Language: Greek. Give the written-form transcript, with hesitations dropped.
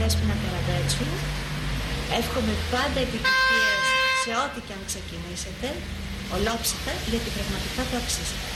Δέσποινα Καραγκάτσου. Εύχομαι πάντα επιτυχίες σε ό,τι και αν ξεκινήσετε, ολόψυχα, γιατί πραγματικά το αξίζετε.